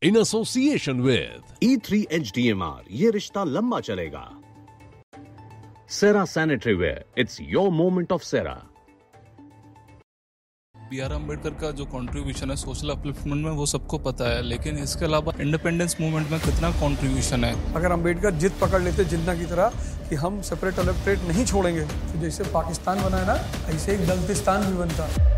in association with E3 HDMR, ये रिश्ता लंबा चलेगा। Cera Sanitary Ware, it's your moment of Cera। B.R. Ambedkar का जो कंट्रीब्यूशन है सोशल अपलिफ्टमेंट में वो सबको पता है, लेकिन इसके अलावा इंडिपेंडेंस मूवमेंट में कितना कंट्रीब्यूशन है। अगर अम्बेडकर जिद पकड़ लेते जिन्ना की तरह कि हम सेपरेट इलेक्टोरेट नहीं छोड़ेंगे, तो जैसे पाकिस्तान बना है ना, ऐसे एक दलतिस्तान भी बनता।